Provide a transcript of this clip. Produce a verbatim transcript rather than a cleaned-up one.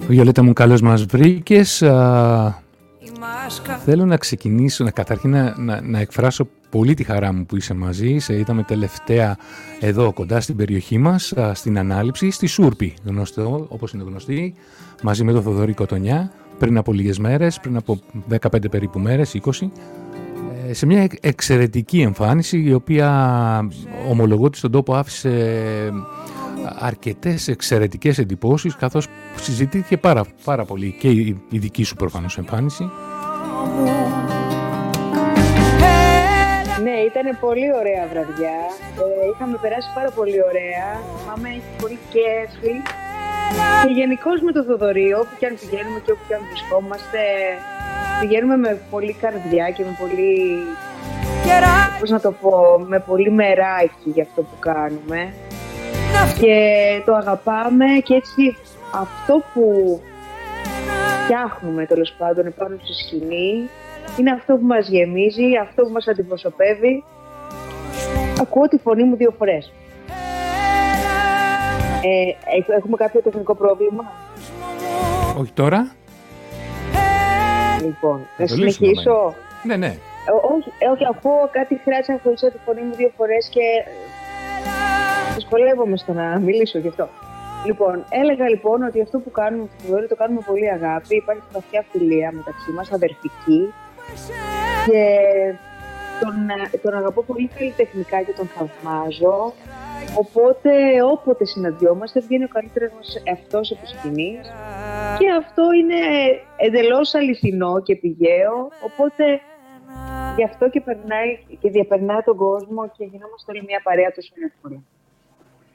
Βιολέτα μου, καλώς μας βρήκες. Α, θέλω να ξεκινήσω, να, καταρχήν να, να, να εκφράσω πολύ τη χαρά μου που είσαι μαζί. Σε είδαμε τελευταία εδώ κοντά στην περιοχή μας, α, στην Ανάληψη, στη Σούρπη, γνωστό, όπως είναι γνωστή, μαζί με τον Θοδωρή Κοτονιά, πριν από λίγες μέρες, πριν από δεκαπέντε περίπου μέρες, είκοσι, ε, σε μια εξαιρετική εμφάνιση, η οποία ομολογώ ότι στον τόπο άφησε αρκετές εξαιρετικές εντυπώσεις, καθώς συζητήθηκε πάρα, πάρα πολύ και η, η δική σου προφανώς εμφάνιση. Ναι, ήταν πολύ ωραία βραδιά. Ε, είχαμε περάσει πάρα πολύ ωραία. Μάμα έχει πολύ κέφι. Και γενικώς με το Θοδωρή, όπου και αν πηγαίνουμε και όπου και αν βρισκόμαστε, πηγαίνουμε με πολύ καρδιά και με πολύ, πώς να το πω, με πολύ μεράκι για αυτό που κάνουμε. Και το αγαπάμε και έτσι αυτό που φτιάχνουμε τέλος πάντων επάνω στη σκηνή είναι αυτό που μας γεμίζει, αυτό που μας αντιπροσωπεύει. Ακούω τη φωνή μου δύο φορές. Ε, έχουμε κάποιο τεχνικό πρόβλημα? Όχι τώρα. Λοιπόν, να συνεχίσω. Ναι, ναι. Ε, όχι, όχι, ακούω κάτι χρειάζεται να ακούσω τη φωνή μου δύο φορές και δυσκολεύομαι στο να μιλήσω γι' αυτό. Λοιπόν, έλεγα λοιπόν ότι αυτό που κάνουμε το Θοδωρή το κάνουμε πολύ αγάπη. Υπάρχει βαθιά φιλία μεταξύ μας, αδερφική. Και τον, τον αγαπώ πολύ καλλιτεχνικά και τον θαυμάζω. Οπότε όποτε συναντιόμαστε βγαίνει ο καλύτερος μας εαυτός από σκηνής. Και αυτό είναι εντελώς αληθινό και πηγαίο. Οπότε γι' αυτό και, περνάει, και διαπερνάει τον κόσμο και γινόμαστε όλοι μια παρέα τόσο εύκολα.